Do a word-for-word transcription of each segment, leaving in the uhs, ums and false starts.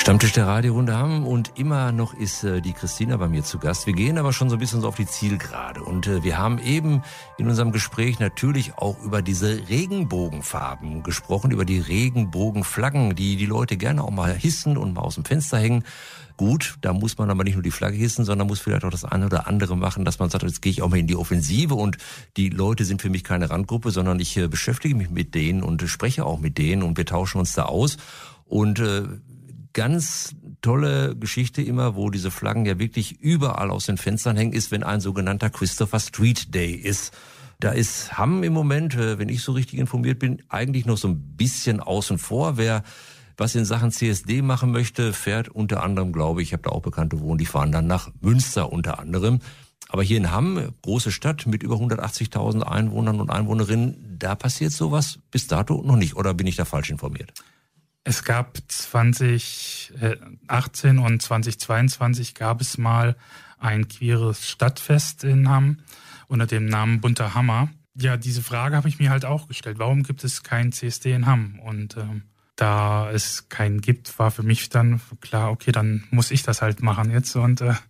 Stammtisch der Radiorunde Hamm und immer noch ist äh, die Christina bei mir zu Gast. Wir gehen aber schon so ein bisschen so auf die Zielgerade und äh, wir haben eben in unserem Gespräch natürlich auch über diese Regenbogenfarben gesprochen, über die Regenbogenflaggen, die die Leute gerne auch mal hissen und mal aus dem Fenster hängen. Gut, da muss man aber nicht nur die Flagge hissen, sondern muss vielleicht auch das eine oder andere machen, dass man sagt, jetzt gehe ich auch mal in die Offensive und die Leute sind für mich keine Randgruppe, sondern ich äh, beschäftige mich mit denen und äh, spreche auch mit denen und wir tauschen uns da aus und äh, ganz tolle Geschichte immer, wo diese Flaggen ja wirklich überall aus den Fenstern hängen, ist, wenn ein sogenannter Christopher Street Day ist. Da ist Hamm im Moment, wenn ich so richtig informiert bin, eigentlich noch so ein bisschen außen vor. Wer was in Sachen C S D machen möchte, fährt unter anderem, glaube ich, ich habe da auch Bekannte wohnen, die fahren dann nach Münster unter anderem. Aber hier in Hamm, große Stadt mit über hundertachtzigtausend Einwohnern und Einwohnerinnen, da passiert sowas bis dato noch nicht. Oder bin ich da falsch informiert? Es gab zwanzig achtzehn und zwanzig zweiundzwanzig gab es mal ein queeres Stadtfest in Hamm unter dem Namen Bunter Hammer. Ja, diese Frage habe ich mir halt auch gestellt. Warum gibt es kein C S D in Hamm? Und ähm, da es keinen gibt, war für mich dann klar, okay, dann muss ich das halt machen jetzt. Und äh,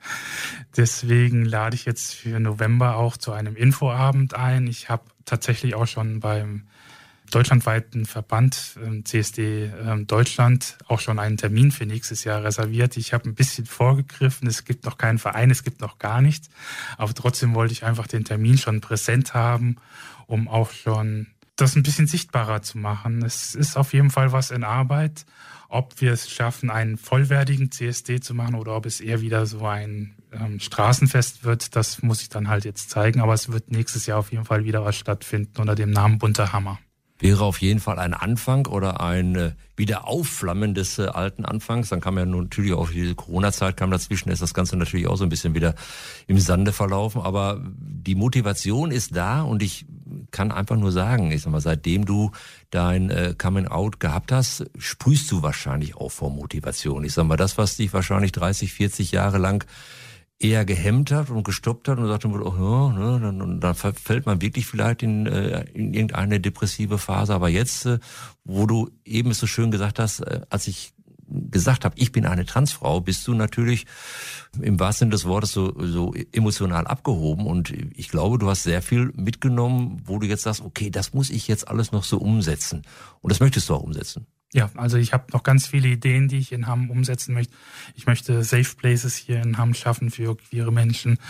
deswegen lade ich jetzt für November auch zu einem Infoabend ein. Ich habe tatsächlich auch schon beim deutschlandweiten Verband ähm, C S D ähm, Deutschland auch schon einen Termin für nächstes Jahr reserviert. Ich habe ein bisschen vorgegriffen, es gibt noch keinen Verein, es gibt noch gar nichts, aber trotzdem wollte ich einfach den Termin schon präsent haben, um auch schon das ein bisschen sichtbarer zu machen. Es ist auf jeden Fall was in Arbeit, ob wir es schaffen, einen vollwertigen C S D zu machen oder ob es eher wieder so ein ähm, Straßenfest wird, das muss ich dann halt jetzt zeigen, aber es wird nächstes Jahr auf jeden Fall wieder was stattfinden unter dem Namen Bunter Hammer. Wäre auf jeden Fall ein Anfang oder ein äh, Wiederaufflammen des äh, alten Anfangs. Dann kam ja nun natürlich auch diese Corona-Zeit kam dazwischen, ist das Ganze natürlich auch so ein bisschen wieder im Sande verlaufen. Aber die Motivation ist da und ich kann einfach nur sagen, ich sag mal, seitdem du dein äh, Coming-out gehabt hast, sprühst du wahrscheinlich auch vor Motivation. Ich sag mal, das, was dich wahrscheinlich dreißig, vierzig Jahre lang eher gehemmt hat und gestoppt hat und sagte, oh, ja, ne, dann, dann fällt man wirklich vielleicht in, äh, in irgendeine depressive Phase. Aber jetzt, äh, wo du eben so schön gesagt hast, äh, als ich gesagt habe, ich bin eine Transfrau, bist du natürlich im wahrsten Sinne des Wortes so, so emotional abgehoben. Und ich glaube, du hast sehr viel mitgenommen, wo du jetzt sagst, okay, das muss ich jetzt alles noch so umsetzen. Und das möchtest du auch umsetzen. Ja, also ich habe noch ganz viele Ideen, die ich in Hamm umsetzen möchte. Ich möchte Safe Places hier in Hamm schaffen für queere Menschen.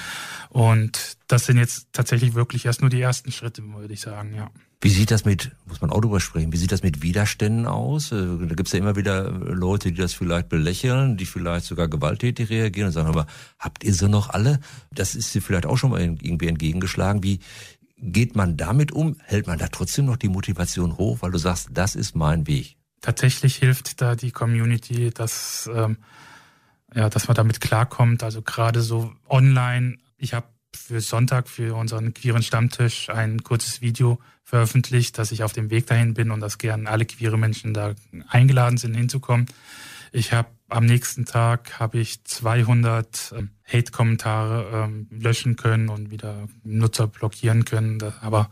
Und das sind jetzt tatsächlich wirklich erst nur die ersten Schritte, würde ich sagen, ja. Wie sieht das mit, muss man auch drüber sprechen, wie sieht das mit Widerständen aus? Da gibt's ja immer wieder Leute, die das vielleicht belächeln, die vielleicht sogar gewalttätig reagieren und sagen, aber habt ihr sie noch alle? Das ist dir vielleicht auch schon mal irgendwie entgegengeschlagen. Wie geht man damit um? Hält man da trotzdem noch die Motivation hoch, weil du sagst, das ist mein Weg? Tatsächlich hilft da die Community, dass ähm, ja, dass man damit klarkommt. Also gerade so online. Ich habe für Sonntag für unseren queeren Stammtisch ein kurzes Video veröffentlicht, dass ich auf dem Weg dahin bin und dass gern alle queere Menschen da eingeladen sind, hinzukommen. Ich habe am nächsten Tag habe ich zweihundert ähm, Hate-Kommentare ähm, löschen können und wieder Nutzer blockieren können. Das, aber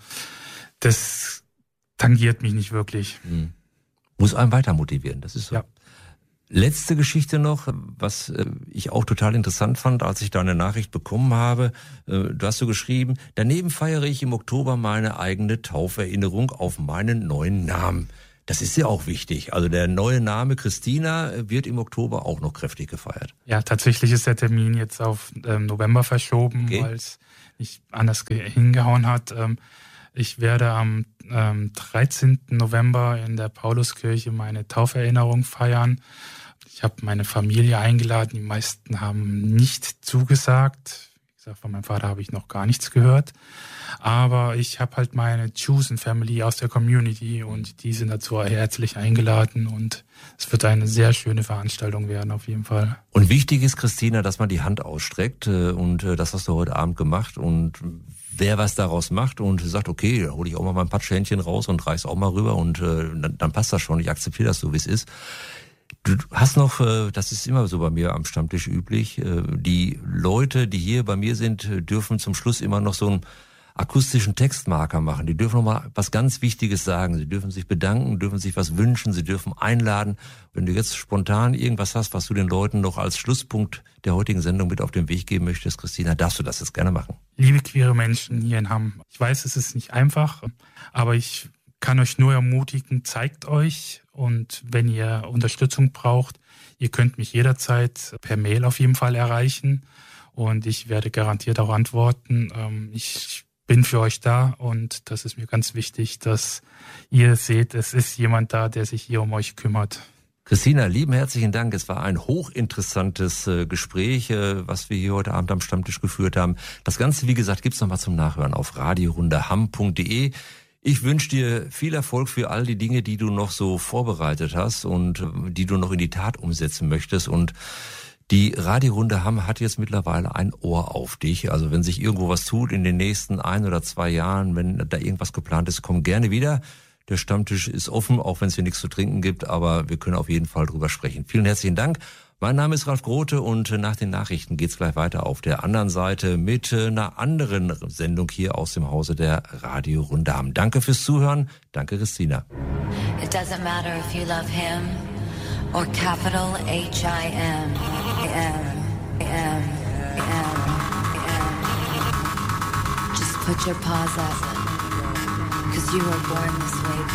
das tangiert mich nicht wirklich. Mhm. Muss einen weiter motivieren, das ist so. Ja. Letzte Geschichte noch, was ich auch total interessant fand, als ich da eine Nachricht bekommen habe. Du hast so geschrieben, daneben feiere ich im Oktober meine eigene Tauferinnerung auf meinen neuen Namen. Das ist ja auch wichtig. Also der neue Name Christina wird im Oktober auch noch kräftig gefeiert. Ja, tatsächlich ist der Termin jetzt auf ähm, November verschoben, okay, weil es nicht anders ge- hingehauen hat. Ähm, Ich werde am ähm, dreizehnten November in der Pauluskirche meine Tauferinnerung feiern. Ich habe meine Familie eingeladen. Die meisten haben nicht zugesagt. Wie gesagt, von meinem Vater habe ich noch gar nichts gehört. Aber ich habe halt meine Chosen Family aus der Community und die sind dazu herzlich eingeladen. Und es wird eine sehr schöne Veranstaltung werden, auf jeden Fall. Und wichtig ist, Christina, dass man die Hand ausstreckt. Und das hast du heute Abend gemacht. Und wer was daraus macht und sagt, okay, da hole ich auch mal mein Patschhändchen raus und reich's auch mal rüber und äh, dann, dann passt das schon, ich akzeptiere das so, wie es ist. Du hast noch, äh, das ist immer so bei mir am Stammtisch üblich, äh, die Leute, die hier bei mir sind, dürfen zum Schluss immer noch so ein akustischen Textmarker machen. Die dürfen nochmal was ganz Wichtiges sagen. Sie dürfen sich bedanken, dürfen sich was wünschen, sie dürfen einladen. Wenn du jetzt spontan irgendwas hast, was du den Leuten noch als Schlusspunkt der heutigen Sendung mit auf den Weg geben möchtest, Christina, darfst du das jetzt gerne machen. Liebe queere Menschen hier in Hamm, ich weiß, es ist nicht einfach, aber ich kann euch nur ermutigen, zeigt euch, und wenn ihr Unterstützung braucht, ihr könnt mich jederzeit per Mail auf jeden Fall erreichen und ich werde garantiert auch antworten. Ich bin für euch da und das ist mir ganz wichtig, dass ihr seht, es ist jemand da, der sich hier um euch kümmert. Christina, lieben herzlichen Dank. Es war ein hochinteressantes äh, Gespräch, äh, was wir hier heute Abend am Stammtisch geführt haben. Das Ganze, wie gesagt, gibt's nochmal zum Nachhören auf radiorundehamm punkt de. Ich wünsche dir viel Erfolg für all die Dinge, die du noch so vorbereitet hast und äh, die du noch in die Tat umsetzen möchtest. Und die Radiorunde Hamm hat jetzt mittlerweile ein Ohr auf dich. Also wenn sich irgendwo was tut in den nächsten ein oder zwei Jahren, wenn da irgendwas geplant ist, komm gerne wieder. Der Stammtisch ist offen, auch wenn es hier nichts zu trinken gibt, aber wir können auf jeden Fall drüber sprechen. Vielen herzlichen Dank. Mein Name ist Ralf Grote und nach den Nachrichten geht's gleich weiter auf der anderen Seite mit einer anderen Sendung hier aus dem Hause der Radiorunde Hamm. Danke fürs Zuhören. Danke, Christina. It doesn't matter if you love him or capital H I M. M, M, M, M. Just put your paws up, 'cause you were born this way,